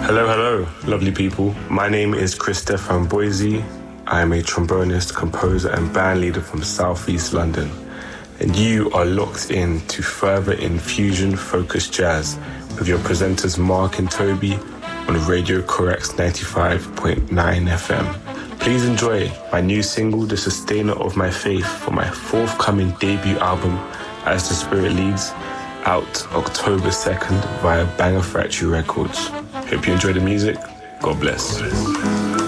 Hello, lovely people. My name is Christopher Boise. I am a trombonist, composer, and band leader from Southeast London. And you are locked in to Further in Fusion-Focused Jazz with your presenters Mark and Toby on Radio Correct's 95.9 FM. Please enjoy my new single, The Sustainer of My Faith, for my forthcoming debut album, As the Spirit Leads, out October 2nd via Banger Factory Records. Hope you enjoy the music. God bless.